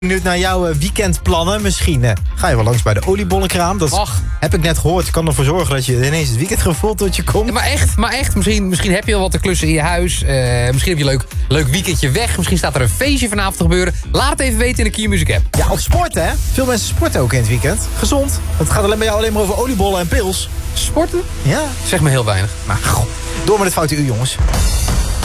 Benieuwd naar jouw weekendplannen. Misschien ga je wel langs bij de oliebollenkraam. Dat heb ik net gehoord. Kan ervoor zorgen dat je ineens het weekendgevoel tot je komt. Ja, maar echt. Misschien heb je wel wat te klussen in je huis. Misschien heb je een leuk weekendje weg. Misschien staat er een feestje vanavond te gebeuren. Laat het even weten in de Q Music app. Ja, of sporten, hè? Veel mensen sporten ook in het weekend. Gezond. Het gaat bij jou alleen maar over oliebollen en pils. Sporten? Ja. Zeg me heel weinig. Maar door met het foute uur, jongens.